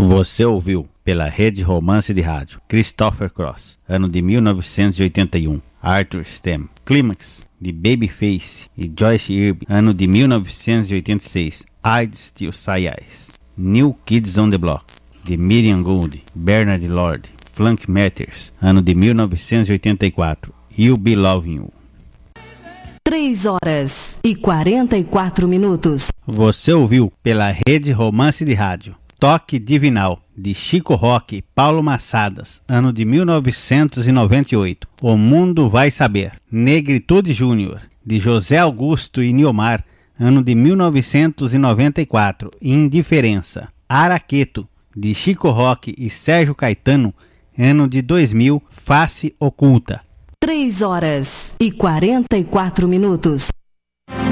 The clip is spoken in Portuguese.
Você ouviu pela Rede Romance de Rádio Christopher Cross, ano de 1981, Arthur Stem, Climax, de Babyface e Joyce Irby, ano de 1986, I'd Still Say Yes, New Kids on the Block, de Miriam Gould, Bernard Lord, Funk Matters, ano de 1984, You'll Be Loving You. 3h44. Você ouviu pela Rede Romance de Rádio Toque Divinal, de Chico Roque e Paulo Massadas, ano de 1998, O Mundo Vai Saber, Negritude Júnior, de José Augusto e Niomar, ano de 1994, Indiferença, Araqueto, de Chico Roque e Sérgio Caetano, ano de 2000, Face Oculta. 3h44.